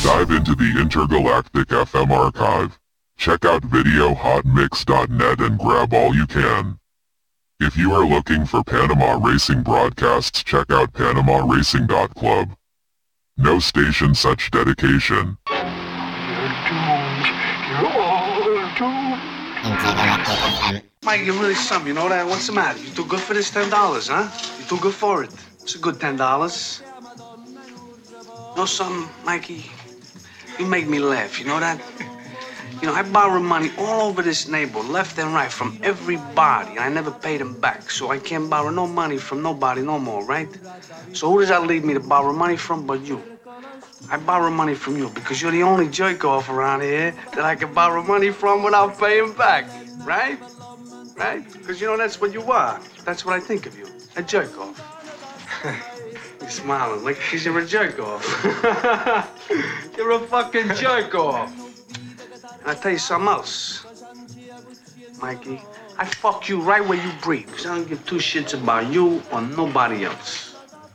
Dive into the intergalactic FM archive. Check out videohotmix.net and grab all you can. If you are looking for Panama Racing broadcasts, check out PanamaRacing.club. No station such dedication. You're doomed. You're all doomed. Intergalactic FM. Mike, you're really something, you know that? What's the matter? You too good for this $10, huh? You too good for it. It's a good $10. You know something, Mikey? You make me laugh, you know that? You know, I borrow money all over this neighborhood, left and right, from everybody, and I never paid them back. So I can't borrow no money from nobody no more, right? So who does that leave me to borrow money from but you? I borrow money from you because you're the only jerk-off around here that I can borrow money from without paying back, right? Right? Because, you know, that's what you are. That's what I think of you, a jerk-off. You're smiling like because you're a jerk-off. You're a fucking jerk-off. And I'll tell you something else, Mikey. I fuck you right where you breathe, because I don't give two shits about you or nobody else.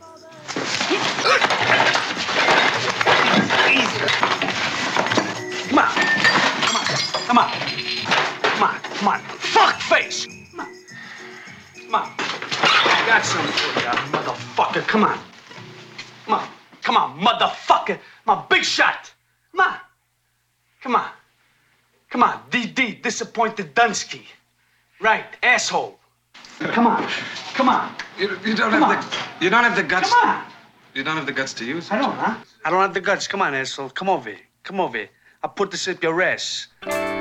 Come on. Come on. Come on. Come on. Come on. Fuck face. Come on. Come on. I got something for you, motherfucker. Come on. Come on. Come on, motherfucker. My big shot. Come on. Come on. Come on. DD, disappointed Dunsky. Right, asshole. Come on. Come on. You don't Come have on. you don't have the guts. Come on. You don't have the guts to use it. I don't, huh? I don't have the guts. Come on, asshole. Come over here. Come over here. I'll put this up your ass.